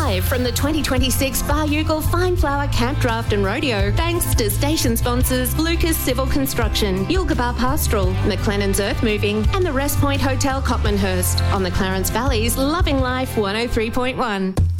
live from the 2026 Bar Youghal Fine Flower Camp Draft and Rodeo, thanks to station sponsors Lucas Civil Construction, Yilgarbar Pastoral, McLennan's Earth Moving, and the Rest Point Hotel Copmanhurst on the Clarence Valley's Loving Life 103.1.